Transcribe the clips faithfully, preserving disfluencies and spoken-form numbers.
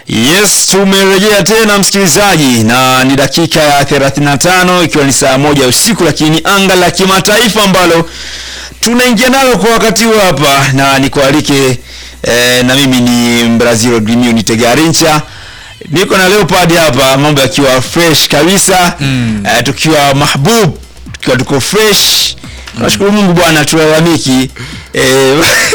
Yes, tumerejea tena msikilizaji, na ni dakika ya thelathini na tano ikiwa ni saa moja usiku, lakini anga la kimataifa ambalo tunaingia nalo kwa wakati huu hapa, na nikualike eh, na mimi ni Brazil Gremio ni Tegarincha. Niko na Leopard hapa, mambo yakiwa fresh kabisa. Mm. Eh, tukiwa mahbub, tukiwa tuko fresh. Nashukuru Mungu bwana, tunalamiki. Eh,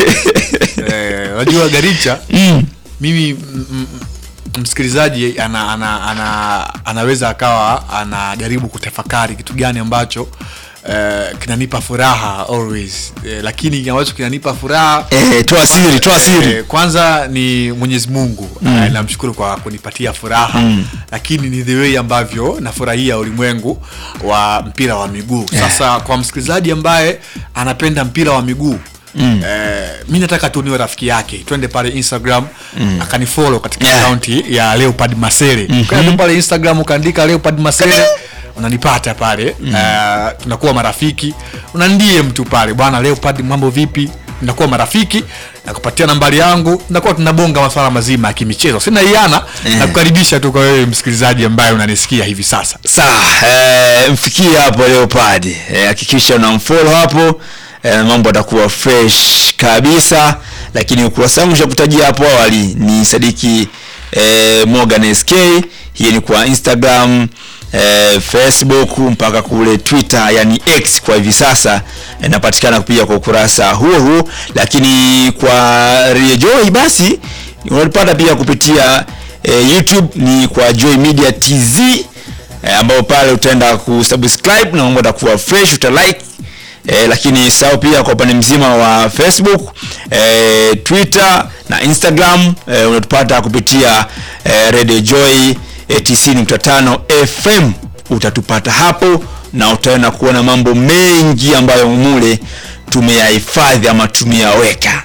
unajua Garincha, mm. mimi msikilizaji ana, ana, ana, anaweza akawa anajaribu kutafakari kitu gani ambacho uh, kinanipa furaha always, uh, lakini ambacho kinanipa furaha eh toa siri toa siri uh, kwanza ni Mwenyezi Mungu. Mm. Uh, namshukuru kwa kunipatia furaha. Mm. Lakini ni the way ambavyo nafurahia ulimwengu wa mpira wa miguu. Yeah. Sasa kwa msikilizaji ambaye anapenda mpira wa miguu, Mm. Eh, mimi nataka tu niwe rafiki yake. Twende pale Instagram, mm. akanifollow katika yeah. account ya Leopard Masere. Mm-hmm. Kwenda pale Instagram ukaandika Leopard Masere, unanipata pale. Mm. Uh, tunakuwa marafiki. Unandie mtu pale, bwana Leopard mambo vipi? Tunakuwa marafiki, nakupatia nambari yangu, tunakuwa tunabonga masuala mazima ya kimichezo. Sina iana, yeah. nakukaribisha tu kwa wewe msikilizaji ambaye unanisikia hivi sasa. Sawa, eh, mfikie hapo Leopard. Hakikisha eh, unamfollow hapo. E, mambo atakuwa fresh kabisa. Lakini ukurasa wangu nishakutajia hapo awali ni Sadiki e, Morgan S K. Hii ni kwa Instagram, e, Facebook mpaka kule Twitter, yani X kwa hivi sasa. E, napatikana kupitia kwa ukurasa huo huo. Lakini kwa Joy basi unapata pia kupitia e, YouTube ni kwa Joy Media T Z, e, ambao pale utaenda kusubscribe na mambo atakuwa fresh, utalike. E, lakini sao pia kwa upande mzima wa Facebook, e, Twitter na Instagram, e, unatupata kupitia e, Radio Joy e, tisini nukta tano F M. Utatupata hapo na utaona kuona mambo mengi ambayo mule tumeyahifadhi ama tumeyaweka.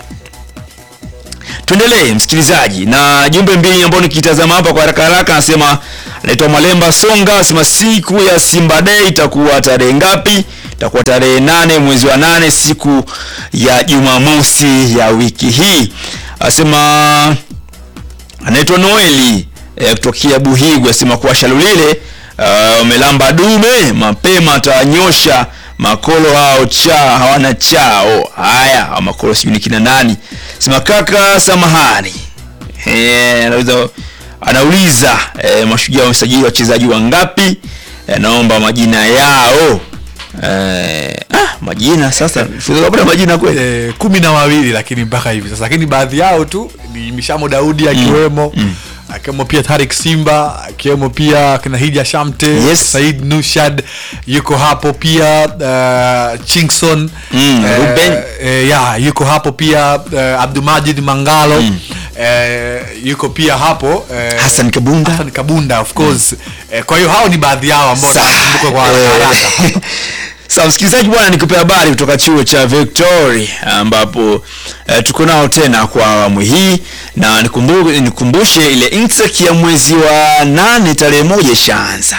Tuendelee msikilizaji na jumbe mbili ambazo nikitazama hapa kwa haraka haraka. Anasema anaitwa Malemba Songa, anasema siku ya Simba Day itakuwa tarehe ngapi? Itakuwa tarehe nane mwezi wa nane, siku ya Jumamosi ya wiki hii. Anasema anaitwa Noeli e, kutokea Buhigu, anasema kwa Shalulile wamelamba uh, dume mapema atanyosha makolo hao cha hawana chao. Haya, makolo sijui ni kina nani. Sema kaka samahani. Eh, anauliza anauliza e, Mashujaa wamesajili wachezaji wangapi? E, naomba majina yao. Eh, ah, majina sasa tunapata majina kweli eh, kumi na wawili lakini mpaka hivi sasa, lakini baadhi yao tu ni Mishamo Daudi akiwemo, mm. mm. akiwemo pia Tariq Simba, akiwemo pia kina Hija Shamte, yes. Said Nushad yuko hapo pia, uh, Chingson, mm, uh, Ruben uh, ya yuko hapo pia, uh, Abdulmajid Mangalo, mm. uh, yuko pia hapo, uh, Hassan Kabunda Hassan Kabunda of course. Mm. Uh, kwa hiyo hao ni baadhi yao ambao nakumbuka kwa haraka. Sasa msikilizaji bwana, nikupe habari kutoka chuo cha Victoria ambapo e, tuko nao tena kwa awamu hii, na nikumbuke nikumbushe ile intake ya mwezi wa nane tarehe moja ishaanza.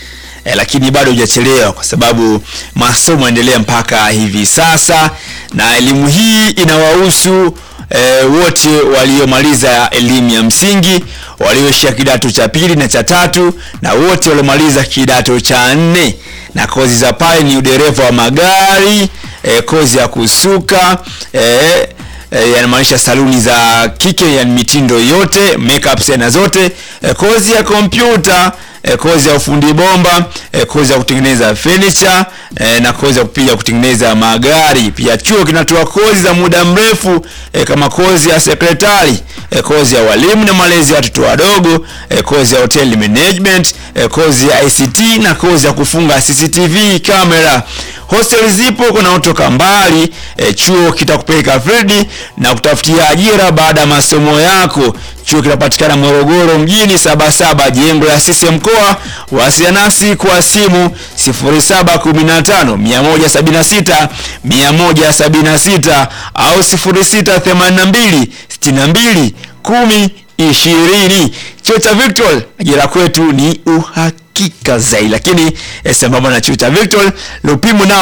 E, lakini bado hujachelewa kwa sababu masomo yanaendelea mpaka hivi sasa, na elimu hii inawahusu E, wote waliomaliza elimu ya msingi, walioishia kidato cha pili na cha tatu, na wote waliomaliza kidato cha nne. Na kozi za pale ni udereva wa magari, e, kozi ya kusuka, e, e, yanamaanisha saluni za kike, yani mitindo yote, makeup na zote, e, kozi ya kompyuta, e, kozi ya ufundi bomba, e, kozi ya kutengeneza furniture, e, na kozi ya kupiga kutengeneza magari. Pia chuo kinatoa kozi za muda mrefu, e, kama kozi ya sekretari, e, kozi ya walimu na malezi ya watoto wadogo, e, kozi ya hotel management, e, kozi ya I C T na kozi ya kufunga C C T V camera. Hostel zipo kuna kutoka mbali. E, chuo kitakupeleka free na kutafutia ajira baada ya masomo yako. Chuo kinapatikana Morogoro mjini, Sabasaba jengo la C C mkoa. Wasiliana nasi kwa simu sifuri saba one five one seven six one seven six au sifuri sita themanini na mbili sitini na mbili kumi ishirini. Chuo cha Victor, ajira kwetu ni uhakika zaidi. Lakini eh, sambamba na chuo cha Victor, Lupimo nao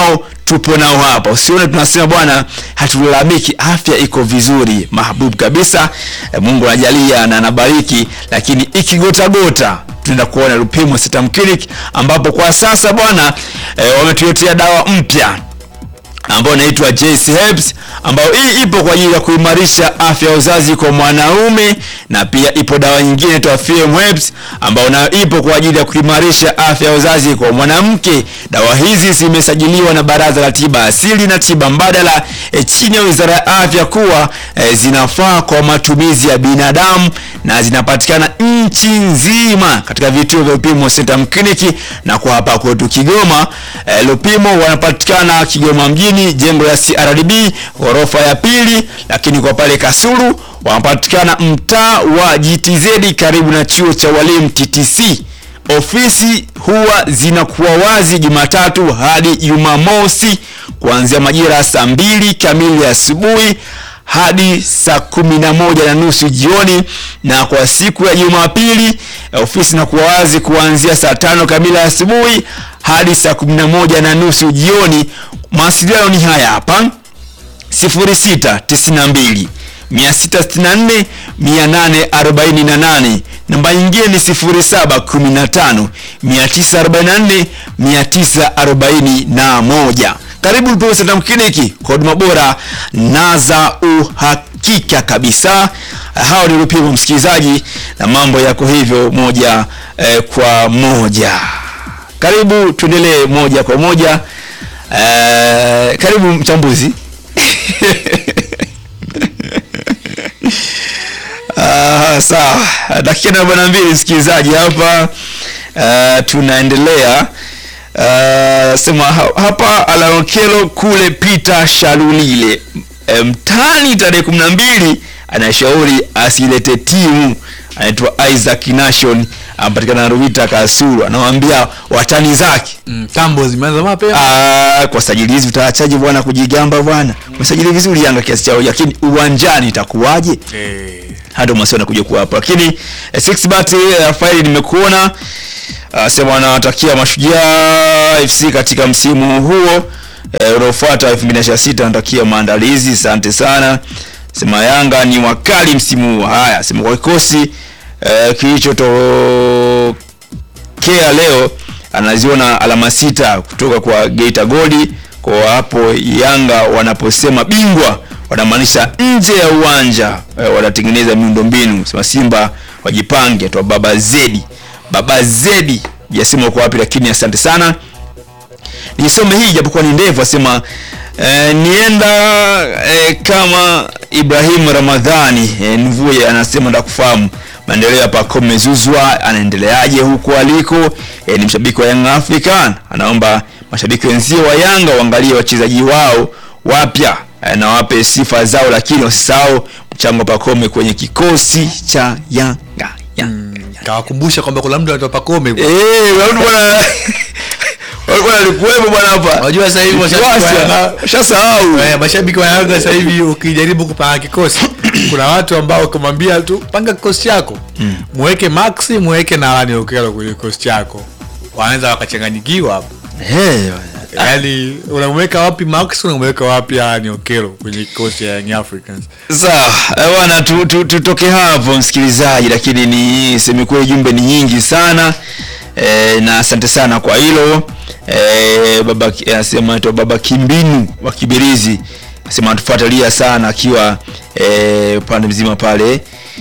tupo nao hapa. Usione tunasema bwana hatulalamiki, afya iko vizuri, mahbub kabisa. E, Mungu anajalia na anabariki, lakini ikigota gota tunaenda kuona Lupimo Santam Clinic, ambapo kwa sasa bwana e, wametuletea dawa mpya ambayo inaitwa J C Herbs, ambayo hii ipo kwa ajili ya kuimarisha afya ya uzazi kwa mwanaume, na pia ipo dawa nyingine inaitwa F M Herbs ambayo nayo ipo kwa ajili ya kuimarisha afya ya uzazi kwa mwanamke. Dawa hizi zimesajiliwa na Baraza la Tiba Asili na Tiba Mbadala e, chini ya Wizara ya Afya kuwa e, zinafaa kwa matumizi ya binadamu na zinapatikana nchi nzima katika vituo vya Lupimo Santam Clinic. Na kwa hapa kwetu Kigoma e, Lupimo wanapatikana Kigoma mjini, jengo la C R D B ghorofa ya pili, lakini kwa pale Kasulu wanapatikana mtaa wa G T Z karibu na chuo cha walimu T T C. Ofisi huwa zinakuwa wazi Jumatatu hadi Jumamosi kuanzia majira saa mbili kamili asubuhi hadi saa kumi na moja na nusu jioni, na kwa siku ya Jumapili ofisi inakuwa wazi kuanzia saa tano kamili asubuhi hadi saa kumi na moja na nusu jioni. Mawasiliano ni haya hapa: sifuri sita tisini mbili mia sita sitini na nne mia nane arobaini na nane. Namba nyingine ni sifuri saba kumi na tano mia tisa arobaini na nne mia tisa arobaini na moja. Karibu Lupimo Santam Clinic kwa huduma bora na za uhakika kabisa. Hao ni Lupimo, msikilizaji, na mambo yako hivyo moja eh, kwa moja. Karibu tuendelee moja kwa moja. Eh, karibu mchambuzi. Ah, sawa. Dakika arobaini na mbili msikilizaji hapa. Uh, tunaendelea. Uh, sema hapa Alarokelo kule Peter Shalulile mtani um, tarehe kumi na mbili anashauri asilete timu. Anaitwa Isaac Nation, anapatikana na Ruvita Kasulu, anawaambia watani zake mm, tambo zimeanza mapema. Ah, kwa sajili hizi utaachaje bwana kujigamba bwana? Umesajili vizuri Yanga kiasi chao, lakini uwanjani itakuwaje? Eh, hado masiona kuja kwa hapa. Lakini eh, six bat Rafael nimekuona uh, sema anawatakia Mashujaa F C katika msimu huo eh, unaofuata elfu mbili na sita, anatakia maandalizi. Asante sana. Sema Yanga ni wakali msimu huu. Haya, sema kwa kikosi eh, kilichotokea leo anaziona alama sita kutoka kwa Geita Gold. Kwa hapo Yanga wanaposema bingwa wanamaanisha nje ya uwanja eh, wanatengeneza miundombinu. Sema Simba wajipange. Toa Baba Zedi. Baba Zedi yasema kwa wapi, lakini asante sana. Nisome hii japokuwa ni ndefu. Asema eh, nienda eh, kama Ibrahim Ramadhani eh, Nvuye anasema nda kufahamu maendeleo hapa Pacome Zouzoua anaendeleaje huko aliko. Eh, ni mshabiki wa Young African, anaomba mashabiki wenzio wa Yanga waangalie wachezaji wao wapya eh, na wape sifa zao, lakini wasisahau mchango wa Pacome kwenye kikosi cha Yanga. Yanga. Kawakumbusha kwamba kuna mtu anaitwa Pacome. Eh, wewe bwana Walikuwa alikuwepo bwana hapa. Unajua sasa hivi mashabiki washasahau. Eh, mashabiki wa Yanga sasa hivi ukijaribu kupanga kikosi, kuna watu ambao kumwambia tu panga kikosi chako. Mm. Muweke Max, muweke na Alani Okelo kwenye kikosi chako. Wanaanza wakachanganyikiwa hapo. Eh, yaani unamweka wapi Max, unamweka wapi Alani Okelo kwenye kikosi cha Young Africans? Sawa, bwana tutoke hapo msikilizaji, lakini ni sema kwa jumbe ni nyingi sana. E, na asante sana kwa hilo. E, baba anasema to baba Kimbinu wa Kibirizi anasema anatufuatilia sana akiwa e, pande mzima pale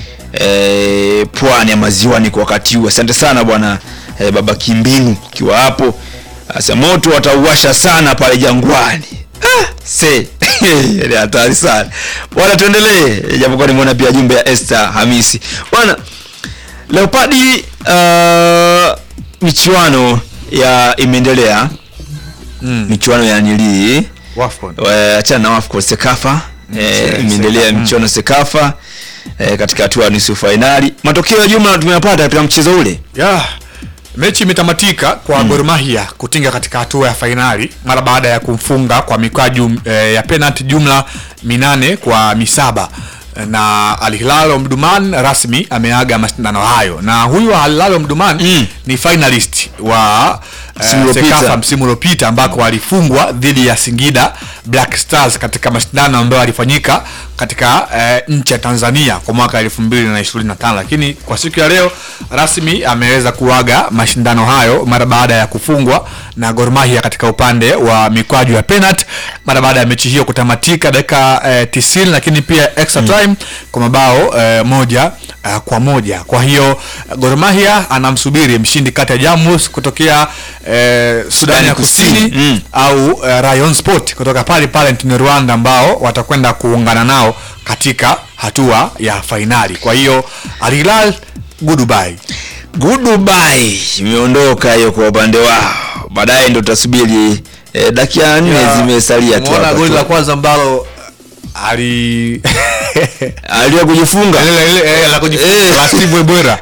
e, pwani ya maziwani kwa wakati huu. Asante sana bwana e, baba Kimbinu kiwa hapo. Anasema moto watauwasha sana pale Jangwani. Ah, se ile hatari sana. Bwana tuendelee japokuwa nimeona pia jumbe ya Esther Hamisi. Bwana Leopardi uh, michuano ya imeendelea. Mm. Michuano ya nili Wafcon. Eh, achana na Wafcon Sekafa. Mm. Eh, imeendelea michuano Sekafa eh, katika hatua ya nusu finali. Matokeo ya jumla tumeyapata katika mchezo ule. Yeah. Mechi imetamatika kwa mm. Gor Mahia kutinga katika hatua ya finali mara baada ya kumfunga kwa mikwaju eh, ya penalty jumla minane kwa misaba na Al Hilal Omdurman rasmi ameaga mashindano hayo, na huyu Al Hilal Omdurman mm. ni finalist wa uh, Sekafa msimu uliopita ambako walifungwa dhidi ya Singida Black Stars katika mashindano ambayo yalifanyika katika uh, nchi ya Tanzania kwa mwaka elfu mbili na ishirini na tano, lakini kwa siku ya leo rasmi ameweza kuaga mashindano hayo mara baada ya kufungwa na Gor Mahia katika upande wa mikwaju ya penalty mara baada ya mechi hiyo kutamatika dakika uh, tisini, lakini pia extra time mm. kwa mabao uh, moja uh, kwa moja. Kwa hiyo Gor Mahia anamsubiri mshindi kati ya Jamus kutokea uh, Sudan ya Kusini mm. au uh, Rayon Sport kutoka pale pale nchini Rwanda ambao watakwenda kuungana nao katika hatua ya finali. Kwa hiyo Al Hilal goodbye. Goodbye imeondoka hiyo kwa upande wao. Baadaye ndio tutasubiri eh, dakika nne zimesalia tu. Unaona goli la kwanza ambalo ali aliyo kujifunga ile ile la kujifunga la Steve Webera.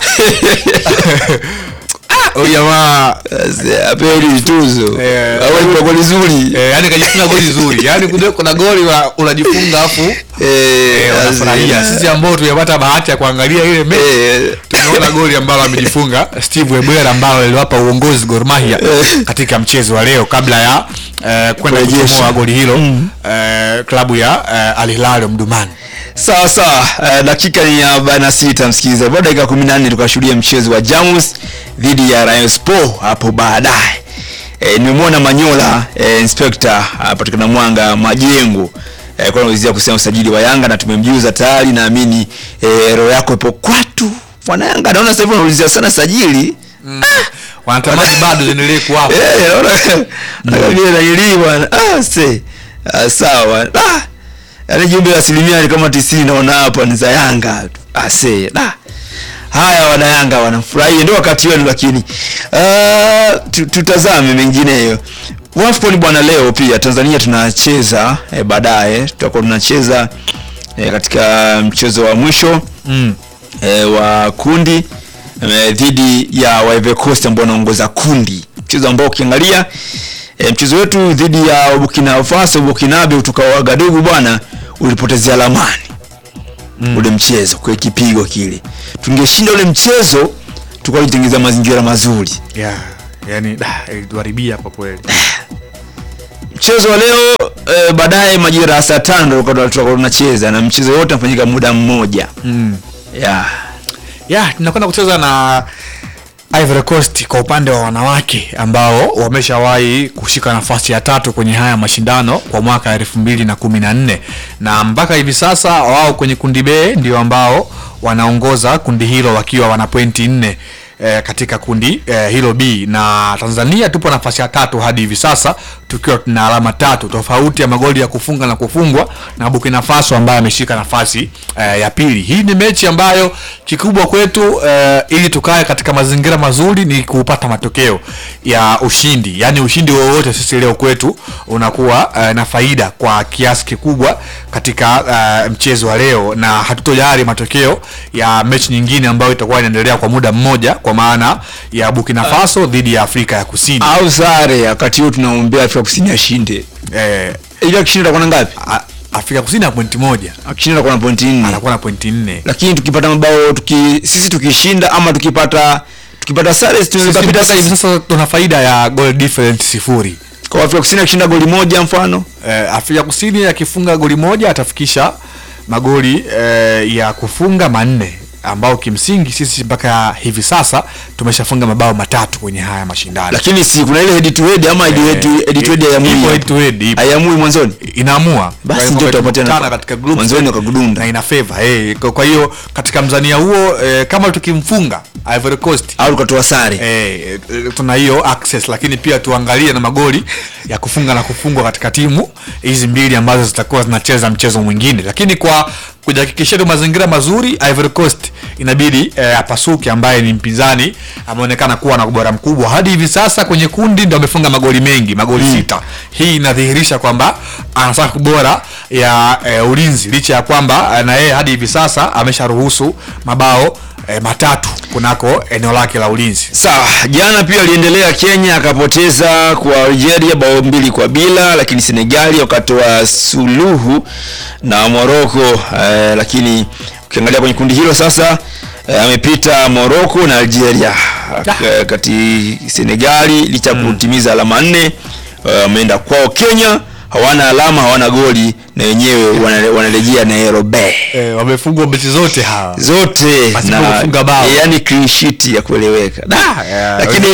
Oh jamaa apeli tuzo au ni goli zuri eh, yani kajifunga goli zuri, yani kuna goli unajifunga afu eh unafurahia. Sisi ambao tulipata bahati ya kuangalia ile mechi tunaona goli ambalo amejifunga Steve Webera ambalo liliwapa uongozi Gor Mahia katika mchezo wa leo kabla ya eh, kwenda kuchomoa goli hilo mm. eh, klabu ya eh, Al Hilal Omdurman. Sawa sawa, uh, dakika ni arobaini na sita msikilizaji. Baada ya dakika kumi na nne tukashuhudia mchezo wa Jamus dhidi ya Rayon Sport hapo baadaye. E, nimemwona Manyola e, inspector patikana Mwanga Majengo e, kwa anaweza kusema usajili wa Yanga na tumemjuza tayari, naamini e, roho yako ipo kwatu. Wana Yanga naona sasa hivi wanaulizia sana sajili. Mm. Ah, wanatamani bado ziendelee kuwapo. Eh, naona angalia na hili bwana. Ah, se. Ah, sawa. Ah. Yaani jumbe la asilimia kama tisini naona hapa ni za Yanga. Ase, da. Haya wana Yanga wanafurahi ndio wakati wenu, lakini uh, tutazame mengineyo. Wafcon bwana leo pia Tanzania tunacheza eh, baadaye tutakuwa tunacheza eh, katika mchezo wa mwisho mm. eh, wa kundi eh, dhidi ya Ivory Coast ambao wanaongoza kundi. Mchezo ambao ukiangalia E, mchezo wetu dhidi ya Burkina Faso Burkinabe kutoka Wagadugu bwana ulipotezea lamani mm. ule mchezo kwa kipigo kile. Tungeshinda ule mchezo tukalitengeneza mazingira mazuri. Yeah, yani ilituharibia kwa kweli. Mchezo wa leo e, baadaye majira ya saa tano ndio tutakuwa tunacheza na mchezo wote unafanyika muda mmoja. Mm. Yeah. Yeah, tunakwenda kucheza na Ivory Coast kwa upande wa wanawake ambao wameshawahi kushika nafasi ya tatu kwenye haya mashindano kwa mwaka elfu mbili na kumi na nne, na mpaka hivi sasa wao kwenye kundi B ndio ambao wanaongoza kundi hilo wakiwa wana pointi nne eh, katika kundi eh, hilo B, na Tanzania tupo nafasi ya tatu hadi hivi sasa tukiwa tuna alama tatu, tofauti ya magoli ya kufunga na kufungwa na Burkina Faso ambaye ameshika nafasi eh, ya pili. Hii ni mechi ambayo kikubwa kwetu eh, ili tukae katika mazingira mazuri ni kupata matokeo ya ushindi. Yaani ushindi wowote sisi leo kwetu unakuwa eh, na faida kwa kiasi kikubwa katika eh, mchezo wa leo, na hatutojali matokeo ya mechi nyingine ambayo itakuwa inaendelea kwa muda mmoja kwa maana ya Burkina Faso dhidi ya Afrika ya Kusini. Au sare wakati huo tunaombea Afrika Kusini ashinde. Eh, ile akishinda kwa ngapi? Afrika Kusini na pointi moja. Akishinda kwa pointi nne. Anakuwa na pointi nne. Lakini tukipata mabao tuki sisi tukishinda ama tukipata tukipata sare tunaweza kupita hivi sasa tuna faida ya goal difference sifuri. Kwa Afrika Kusini akishinda goli moja mfano, eh, Afrika Kusini akifunga goli moja atafikisha magoli eh, ya kufunga manne, ambao kimsingi sisi mpaka hivi sasa tumeshafunga mabao matatu kwenye haya mashindano. Lakini si kuna ile head to head ama head to head ya mwi head to head hayamui mwanzoni inaamua, basi ndio tutapatana katika group mwanzoni wakagudunda na ina favor eh. Kwa hiyo katika mzania huo eh, kama tukimfunga Ivory Coast au tukatoa sare eh, tuna hiyo access, lakini pia tuangalie na magoli ya kufunga na kufungwa katika timu hizi mbili ambazo zitakuwa zinacheza mchezo mwingine. Lakini kwa kujihakikishia mazingira mazuri, Ivory Coast inabidi eh, apasuke, ambaye ni mpinzani ameonekana kuwa na ubora mkubwa hadi hivi sasa kwenye kundi, ndio amefunga magoli mengi, magoli hmm. sita. Hii inadhihirisha kwamba ana safu bora ya eh, ulinzi, licha ya kwamba na yeye hadi hivi sasa amesharuhusu mabao eh, matatu kunako eneo lake la ulinzi. Sawa, jana pia aliendelea Kenya akapoteza kwa Algeria bao mbili kwa bila, lakini Senegali wakatoa suluhu na Morocco eh, lakini ukiangalia kwenye kundi hilo sasa eh, amepita Morocco na Algeria. Eh, kati Senegali licha kutimiza alama nne wameenda eh, kwao. Kenya hawana alama, hawana goli na wenyewe wanarejea Nairobi. Eh, wamefungwa mechi zote hawa. Zote na kufunga bao. Yani clean sheet ya kueleweka. Ah, yeah, lakini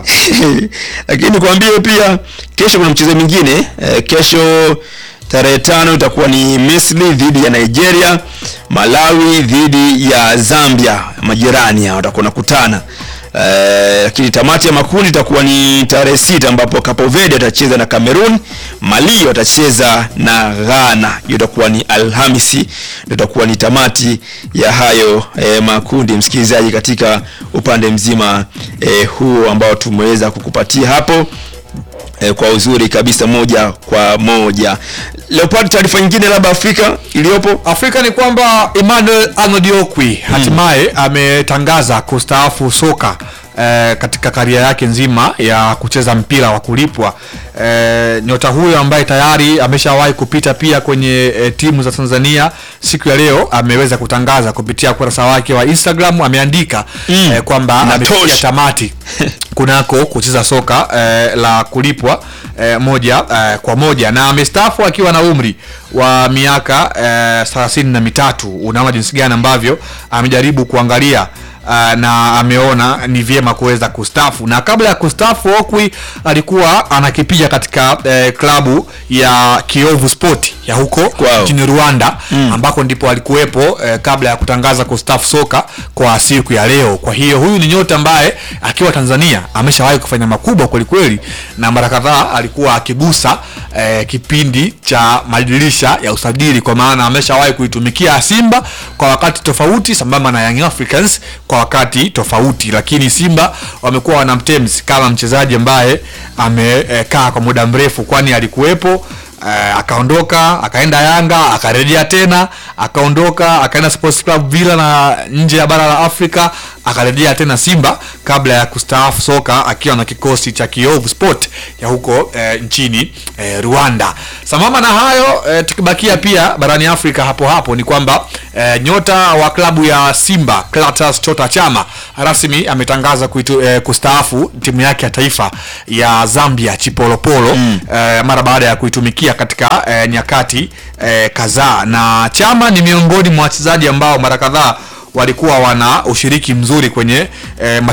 lakini kuambie pia kesho kuna mchezo mwingine. Eh, kesho tarehe tano itakuwa ni Misri dhidi ya Nigeria, Malawi dhidi ya Zambia, majirani hao watakuwa nakutana. Uh, lakini tamati ya makundi itakuwa ni tarehe sita ambapo Cape Verde atacheza na Cameroon, Mali watacheza na Ghana. Hiyo itakuwa ni Alhamisi, ndio itakuwa ni tamati ya hayo eh, makundi msikilizaji, katika upande mzima eh, huu ambao tumeweza kukupatia hapo eh, kwa uzuri kabisa moja kwa moja. Leopard, taarifa nyingine labda Afrika iliyopo Afrika ni kwamba Emmanuel Arnold Okwi hatimaye hmm. ametangaza kustaafu soka eh, katika karia yake nzima ya kucheza mpira wa kulipwa. Eh, nyota huyo ambaye tayari ameshawahi kupita pia kwenye eh, timu za Tanzania, siku ya leo ameweza kutangaza kupitia kurasa wake wa Instagram, ameandika mm. eh, kwamba amefikia tamati kunako kucheza soka eh, la kulipwa eh, moja eh, kwa moja, na amestaafu akiwa na umri wa miaka eh, thelathini na mitatu. Unaona jinsi gani ambavyo amejaribu kuangalia Uh, na ameona ni vyema kuweza kustafu. Na kabla ya kustafu, Okwi alikuwa anakipiga katika eh, klabu ya Kiyovu Sport ya huko wow. nchini Rwanda mm. ambako ndipo alikuwepo eh, kabla ya kutangaza kustafu soka kwa siku ya leo. Kwa hiyo huyu ni nyota ambaye akiwa Tanzania ameshawahi kufanya makubwa kweli kweli, na mara kadhaa alikuwa akigusa eh, kipindi cha madirisha ya usajili, kwa maana ameshawahi kuitumikia Simba kwa wakati tofauti sambamba na Young Africans kwa wakati tofauti, lakini Simba wamekuwa wanamtemzi kama mchezaji ambaye amekaa e, kwa muda mrefu, kwani alikuwepo Uh, akaondoka akaenda Yanga, akarejea tena, akaondoka akaenda Sports Club Villa na nje ya bara la Afrika, akarejea tena Simba kabla ya kustaafu soka akiwa na kikosi cha Kiyovu Sport ya huko uh, nchini uh, Rwanda. Sambamba na hayo uh, tukibakia pia barani Afrika hapo hapo ni kwamba uh, nyota wa klabu ya Simba Clatous Chota Chama rasmi ametangaza kuitu, uh, kustaafu timu yake ya taifa ya Zambia Chipolopolo mm. uh, mara baada ya kuitumikia katika eh, nyakati eh, kadhaa. Na Chama ni miongoni mwa wachezaji ambao mara kadhaa walikuwa wana ushiriki mzuri kwenye eh,